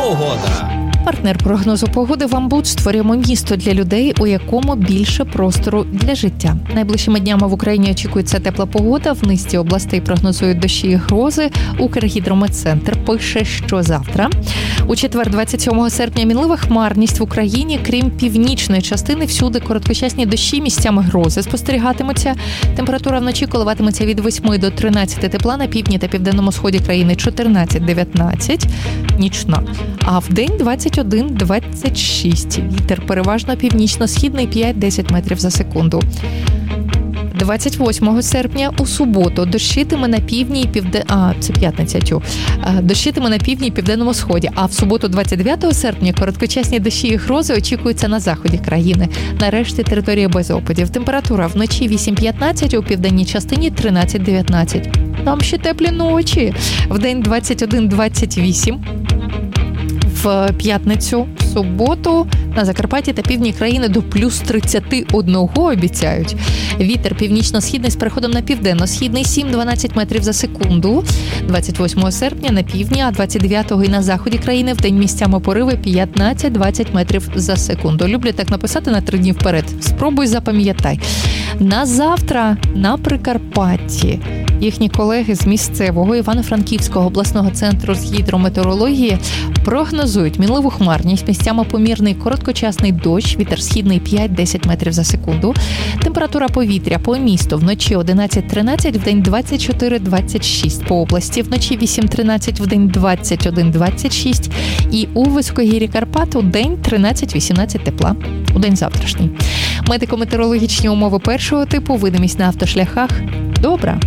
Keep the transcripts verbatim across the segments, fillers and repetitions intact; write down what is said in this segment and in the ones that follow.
Погода. Партнер прогнозу погоди «Вамбуд». Створюємо місто для людей, у якому більше простору для життя. Найближчими днями в Україні очікується тепла погода. В низці областей прогнозують дощі і грози. Укргідрометцентр пише, що завтра. У четвер, двадцять сьомого серпня, мінлива хмарність в Україні. Крім північної частини, всюди короткочасні дощі, місцями грози спостерігатимуться. Температура вночі коливатиметься від восьми до тринадцяти тепла, на півдні та південному сході країни чотирнадцять-дев'ятнадцять. Нічна. А в день двадцять один - двадцять шість. Вітер переважно північно-східний п'ять-десять метрів за секунду. двадцять восьмого серпня у суботу дощитиме на півдні і півде... А, це п'ятниця, тю. Дощитиме на півдні і південному сході. А в суботу двадцять дев'ятого серпня короткочасні дощі і грози очікуються на заході країни. Нарешті територія без опадів. Температура вночі вісім-п'ятнадцять, у південній частині тринадцять-дев'ятнадцять. Там ще теплі ночі. Вдень двадцять один - двадцять вісім. В п'ятницю, в суботу на Закарпатті та півдні країни до плюс тридцять один обіцяють. Вітер північно-східний з переходом на південно-східний сім-дванадцять метрів за секунду. двадцять восьмого серпня на півдні, а двадцять дев'ятого і на заході країни в день місцями пориви п'ятнадцять-двадцять метрів за секунду. Люблять так написати на три дні вперед. Спробуй, запам'ятай. На завтра на Прикарпатті їхні колеги з місцевого Івано-Франківського обласного центру з гідрометеорології прогнозують мінливу хмарність, місцями помірний короткочасний дощ, вітер східний п'ять-десять метрів за секунду. Температура повітря по місту вночі одинадцять-тринадцять, вдень двадцять чотири - двадцять шість. По області вночі вісім-тринадцять, вдень двадцять один - двадцять шість. І у високогір'ї Карпат у день тринадцять-вісімнадцять тепла. У день завтрашній. Медико-метеорологічні умови першого типу, видимість на автошляхах добра.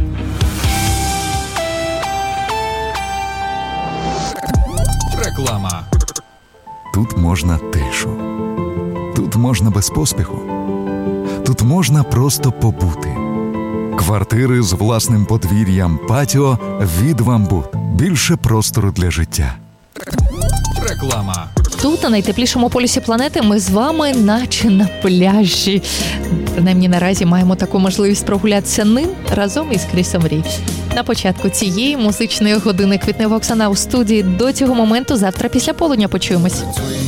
Реклама. Тут можна тишу. Тут можна без поспіху. Тут можна просто побути. Квартири з власним подвір'ям, патіо від «Вамбуд». Більше простору для життя. Реклама. Тут, на найтеплішому полюсі планети, ми з вами наче на пляжі. Принаймні наразі маємо таку можливість прогулятися ним разом із Крісом Рі. На початку цієї музичної години Квітнева Оксана у студії. До цього моменту завтра після полудня почуємось.